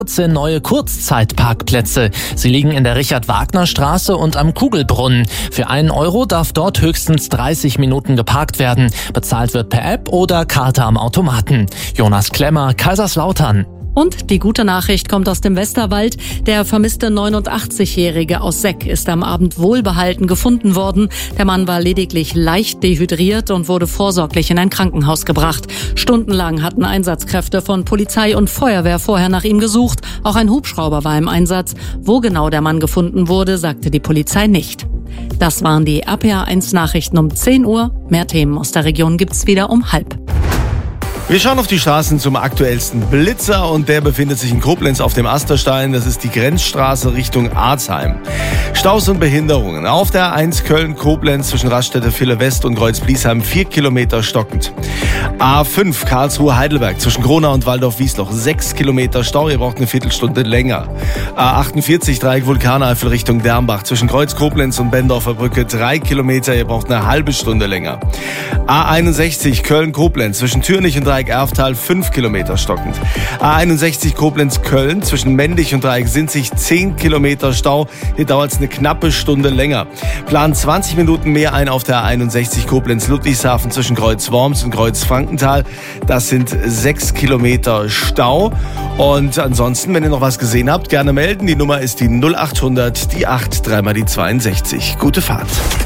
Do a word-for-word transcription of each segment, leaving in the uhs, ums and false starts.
vierzehn neue Kurzzeitparkplätze. Sie liegen in der Richard-Wagner-Straße und am Kugelbrunnen. Für einen Euro darf dort höchstens dreißig Minuten geparkt werden. Bezahlt wird per App oder Karte am Automaten. Jonas Klemmer, Kaiserslautern. Und die gute Nachricht kommt aus dem Westerwald. Der vermisste neunundachtzigjährige aus Seck ist am Abend wohlbehalten gefunden worden. Der Mann war lediglich leicht dehydriert und wurde vorsorglich in ein Krankenhaus gebracht. Stundenlang hatten Einsatzkräfte von Polizei und Feuerwehr vorher nach ihm gesucht. Auch ein Hubschrauber war im Einsatz. Wo genau der Mann gefunden wurde, sagte die Polizei nicht. Das waren die R P A eins Nachrichten um zehn Uhr. Mehr Themen aus der Region gibt's wieder um halb. Wir schauen auf die Straßen zum aktuellsten Blitzer und der befindet sich in Koblenz auf dem Asterstein. Das ist die Grenzstraße Richtung Arzheim. Staus und Behinderungen. Auf der A eins Köln-Koblenz zwischen Raststätte Ville West und Kreuz-Bliesheim vier Kilometer stockend. A fünf Karlsruhe-Heidelberg zwischen Gronau und Waldorf-Wiesloch sechs Kilometer Stau. Ihr braucht eine Viertelstunde länger. A achtundvierzig Dreieck Vulkaneifel Richtung Dermbach zwischen Kreuz-Koblenz und Bendorfer Brücke drei Kilometer. Ihr braucht eine halbe Stunde länger. A einundsechzig Köln-Koblenz zwischen Türnich und Dreieck Erftal fünf Kilometer stockend. A einundsechzig Koblenz-Köln zwischen Mendig und Dreieck Sinzig zehn Kilometer Stau. Hier dauert es eine knappe Stunde länger. Plan zwanzig Minuten mehr ein auf der A einundsechzig Koblenz-Ludwigshafen zwischen Kreuz-Worms und Kreuz-Frankenthal. Das sind sechs Kilometer Stau. Und ansonsten, wenn ihr noch was gesehen habt, gerne melden. Die Nummer ist die null achthundert, die acht, dreimal die zweiundsechzig. Gute Fahrt.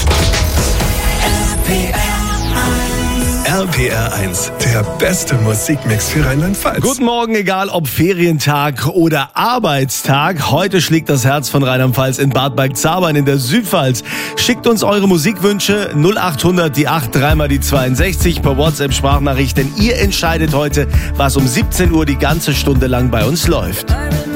R P R eins, der beste Musikmix für Rheinland-Pfalz. Guten Morgen, egal ob Ferientag oder Arbeitstag. Heute schlägt das Herz von Rheinland-Pfalz in Bad Bergzabern in der Südpfalz. Schickt uns eure Musikwünsche null achthundert, die acht, dreimal die zweiundsechzig per WhatsApp-Sprachnachricht. Denn ihr entscheidet heute, was um siebzehn Uhr die ganze Stunde lang bei uns läuft.